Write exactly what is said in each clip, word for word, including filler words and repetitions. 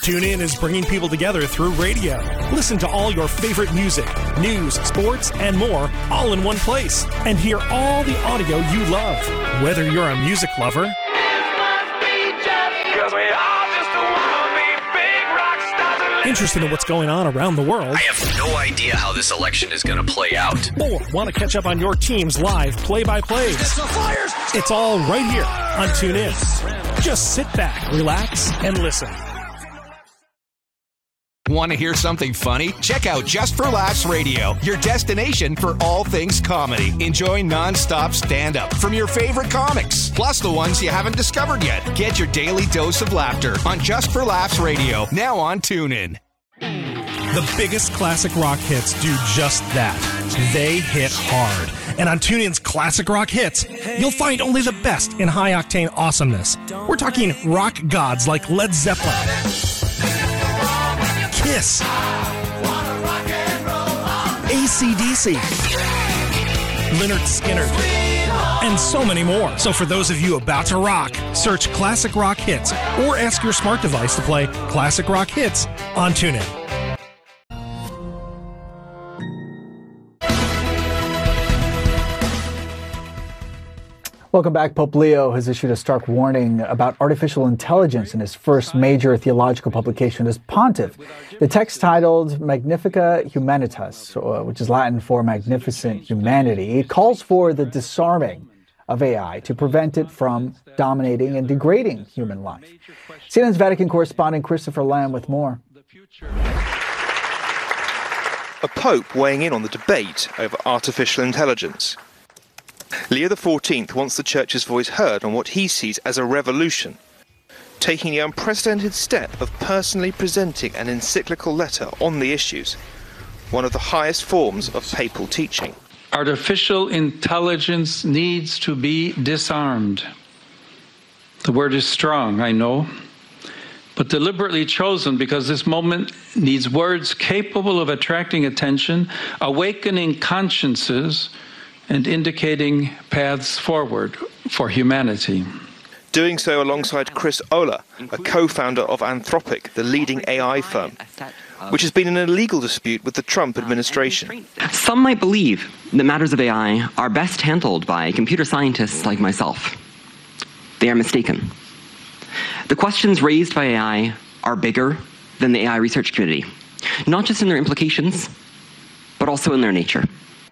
TuneIn is bringing people together through radio. Listen to all your favorite music, news, sports, and more, all in one place. And hear all the audio you love. Whether you're a music lover, interested in what's going on around the world, I have no idea how this election is going to play out, or want to catch up on your team's live play-by-plays, it's all right here on TuneIn. Just sit back, relax, and listen. Want to hear something funny? Check out Just for Laughs Radio, your destination for all things comedy. Enjoy non-stop stand-up from your favorite comics, plus the ones you haven't discovered yet. Get your daily dose of laughter on Just for Laughs Radio, now on TuneIn. The biggest classic rock hits do just that. They hit hard. And on TuneIn's Classic Rock Hits, you'll find only the best in high-octane awesomeness. We're talking rock gods like Led Zeppelin, Kiss, A C D C, Lynyrd Skynyrd, and so many more. So for those of you about to rock, search Classic Rock Hits or ask your smart device to play Classic Rock Hits on TuneIn. Welcome back. Pope Leo has issued a stark warning about artificial intelligence in his first major theological publication as pontiff. The text titled Magnifica Humanitas, which is Latin for magnificent humanity, it calls for the disarming of A I to prevent it from dominating and degrading human life. C N N's Vatican correspondent Christopher Lamb with more. A pope weighing in on the debate over artificial intelligence. Leo the fourteenth wants the Church's voice heard on what he sees as a revolution, taking the unprecedented step of personally presenting an encyclical letter on the issues, one of the highest forms of papal teaching. Artificial intelligence needs to be disarmed. The word is strong, I know, but deliberately chosen because this moment needs words capable of attracting attention, awakening consciences, and indicating paths forward for humanity. Doing so alongside Chris Olah, a co-founder of Anthropic, the leading A I firm, which has been in a legal dispute with the Trump administration. Some might believe that matters of A I are best handled by computer scientists like myself. They are mistaken. The questions raised by A I are bigger than the A I research community, not just in their implications, but also in their nature.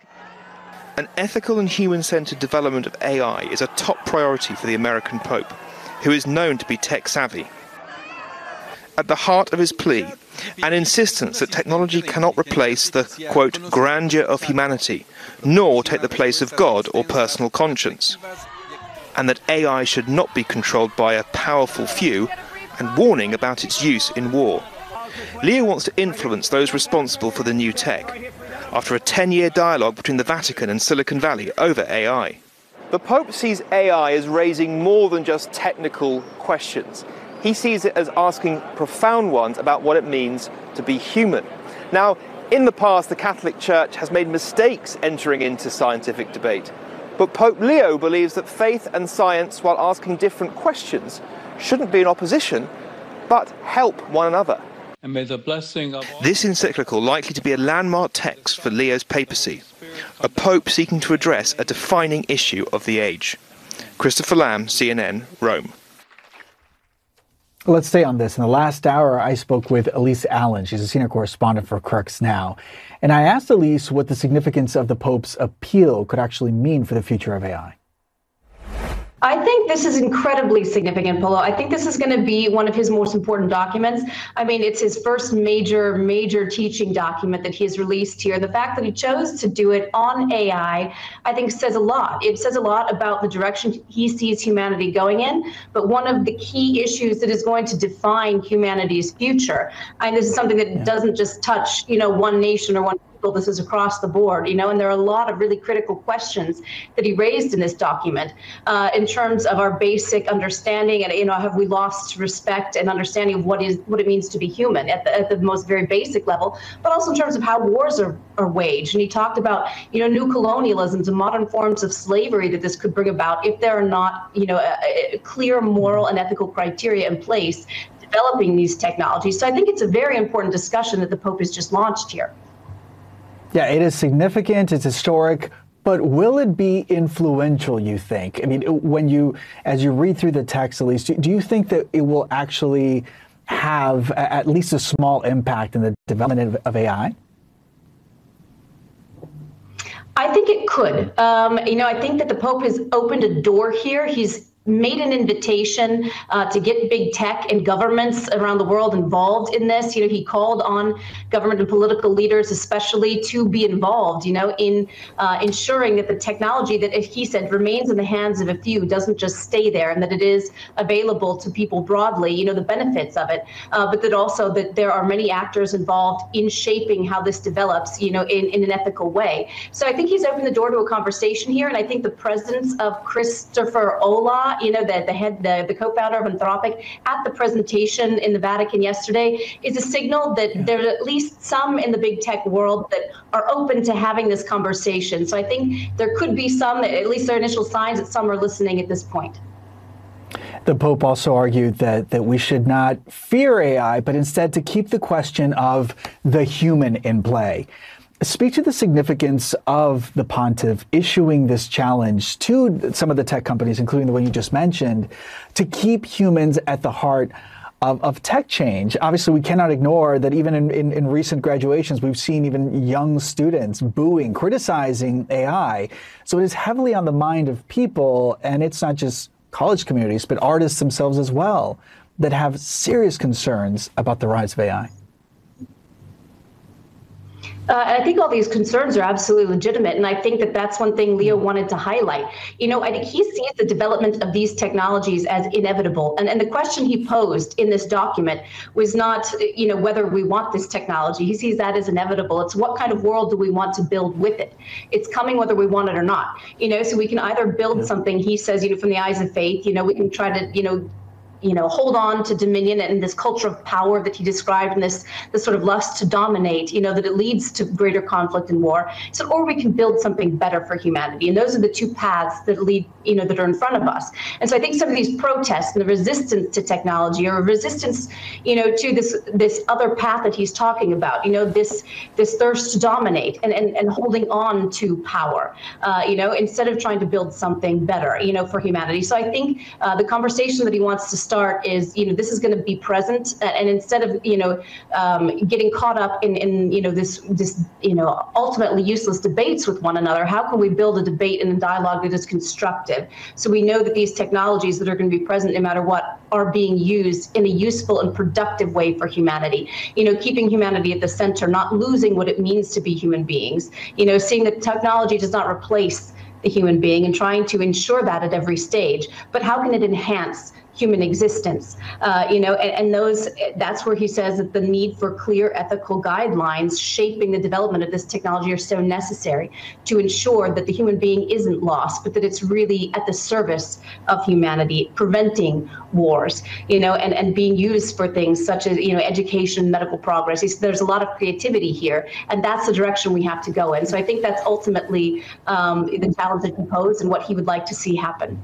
An ethical and human-centered development of A I is a top priority for the American Pope, who is known to be tech-savvy. At the heart of his plea, an insistence that technology cannot replace the, quote, grandeur of humanity, nor take the place of God or personal conscience, and that A I should not be controlled by a powerful few, and warning about its use in war. Leo wants to influence those responsible for the new tech, after a ten-year dialogue between the Vatican and Silicon Valley over A I. The Pope sees A I as raising more than just technical questions. He sees it as asking profound ones about what it means to be human. Now, in the past, the Catholic Church has made mistakes entering into scientific debate. But Pope Leo believes that faith and science, while asking different questions, shouldn't be in opposition, but help one another. And may the blessing of all... This encyclical likely to be a landmark text for Leo's papacy, a pope seeking to address a defining issue of the age. Christopher Lamb, C N N, Rome. Let's stay on this. In the last hour, I spoke with Elise Allen. She's a senior correspondent for Crux Now. And I asked Elise what the significance of the Pope's appeal could actually mean for the future of A I. I think this is incredibly significant, Polo. I think this is going to be one of his most important documents. I mean, it's his first major, major teaching document that he has released here. The fact that he chose to do it on A I, I think says a lot. It says a lot about the direction he sees humanity going in, but one of the key issues that is going to define humanity's future. And this is something that yeah. doesn't just touch, you know, one nation or one people. This is across the board, you know, and there are a lot of really critical questions that he raised in this document uh, in terms of our basic understanding and, you know, have we lost respect and understanding of what is what it means to be human at the, at the most very basic level, but also in terms of how wars are, are waged. And he talked about, you know, new colonialisms and modern forms of slavery that this could bring about if there are not, you know, a, a clear moral and ethical criteria in place developing these technologies. So I think it's a very important discussion that the Pope has just launched here. Yeah, it is significant. It's historic. But will it be influential, you think? I mean, when you, as you read through the text, at least, do you think that it will actually have at least a small impact in the development of A I? I think it could. Um, you know, I think that the Pope has opened a door here. He's made an invitation uh, to get big tech and governments around the world involved in this. You know, he called on government and political leaders especially to be involved, you know, in uh, ensuring that the technology that, as he said, remains in the hands of a few, doesn't just stay there, and that it is available to people broadly, you know, the benefits of it, uh, but that also that there are many actors involved in shaping how this develops, you know, in, in an ethical way. So I think he's opened the door to a conversation here, and I think the presence of Christopher Olah, you know, the, the head, the, the co-founder of Anthropic, at the presentation in the Vatican yesterday is a signal that yeah. there are at least some in the big tech world that are open to having this conversation. So I think there could be some, at least there are initial signs that some are listening at this point. The Pope also argued that, that we should not fear A I, but instead to keep the question of the human in play. Speak to the significance of the pontiff issuing this challenge to some of the tech companies, including the one you just mentioned, to keep humans at the heart of, of tech change. Obviously, we cannot ignore that even in, in, in recent graduations, we've seen even young students booing, criticizing A I. So it is heavily on the mind of people, and it's not just college communities, but artists themselves as well, that have serious concerns about the rise of A I. Uh, I think all these concerns are absolutely legitimate, and I think that that's one thing Leo wanted to highlight. You know, I think he sees the development of these technologies as inevitable, and, and the question he posed in this document was not, you know, whether we want this technology. He sees that as inevitable. It's what kind of world do we want to build with it? It's coming whether we want it or not. You know, so we can either build something, he says, you know, from the eyes of faith, you know, we can try to, you know, you know, hold on to dominion and this culture of power that he described, and this, this sort of lust to dominate, you know, that it leads to greater conflict and war. So, or we can build something better for humanity. And those are the two paths that lead, you know, that are in front of us. And so I think some of these protests and the resistance to technology, or resistance, you know, to this, this other path that he's talking about, you know, this, this thirst to dominate and, and, and holding on to power, uh, you know, instead of trying to build something better, you know, for humanity. So I think uh, the conversation that he wants to start is, you know, this is going to be present, and instead of, you know, um, getting caught up in, in, you know, this, this, you know, ultimately useless debates with one another, how can we build a debate and a dialogue that is constructive? So we know that these technologies that are going to be present no matter what are being used in a useful and productive way for humanity, you know, keeping humanity at the center, not losing what it means to be human beings, you know, seeing that technology does not replace the human being and trying to ensure that at every stage, but how can it enhance human existence, uh, you know, and, and those, that's where he says that the need for clear ethical guidelines shaping the development of this technology are so necessary to ensure that the human being isn't lost, but that it's really at the service of humanity, preventing wars, you know, and, and being used for things such as, you know, education, medical progress. He's, there's a lot of creativity here, and that's the direction we have to go in. So I think that's ultimately um, the challenge that he posed and what he would like to see happen.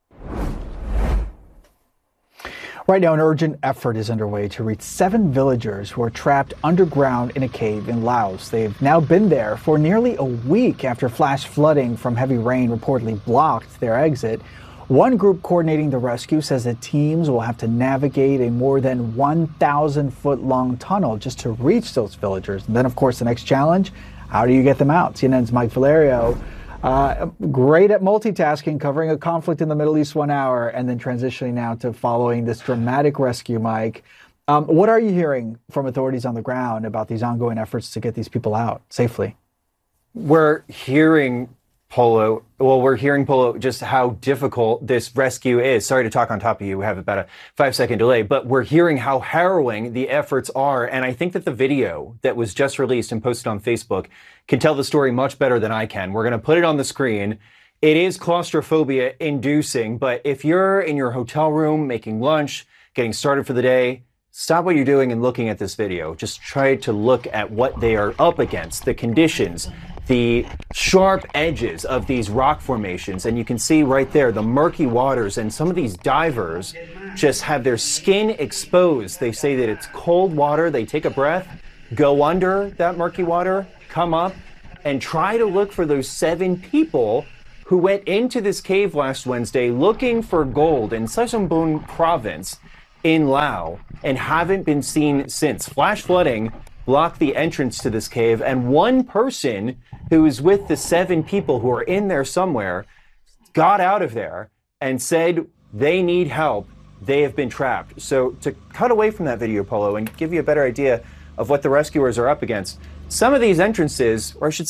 Right now, an urgent effort is underway to reach seven villagers who are trapped underground in a cave in Laos. They've now been there for nearly a week after flash flooding from heavy rain reportedly blocked their exit. One group coordinating the rescue says that teams will have to navigate a more than one thousand foot long tunnel just to reach those villagers. And then, of course, the next challenge, how do you get them out? C N N's Mike Valerio, Uh, great at multitasking, covering a conflict in the Middle East one hour, and then transitioning now to following this dramatic rescue, Mike. Um, what are you hearing from authorities on the ground about these ongoing efforts to get these people out safely? We're hearing, Polo, well, we're hearing, Polo, just how difficult this rescue is. Sorry to talk on top of you. We have about a five second delay, but we're hearing how harrowing the efforts are. And I think that the video that was just released and posted on Facebook can tell the story much better than I can. We're going to put it on the screen. It is claustrophobia inducing, but if you're in your hotel room making lunch, getting started for the day, stop what you're doing and looking at this video. Just try to look at what they are up against, the conditions, the sharp edges of these rock formations. And you can see right there the murky waters, and some of these divers just have their skin exposed. They say that it's cold water. They take a breath, go under that murky water, come up, and try to look for those seven people who went into this cave last Wednesday looking for gold in Saigonbun province in Laos and haven't been seen since. Flash flooding blocked the entrance to this cave, and one person who was with the seven people who are in there somewhere got out of there and said they need help. They have been trapped. So to cut away from that video, Polo, and give you a better idea of what the rescuers are up against, some of these entrances, or I should say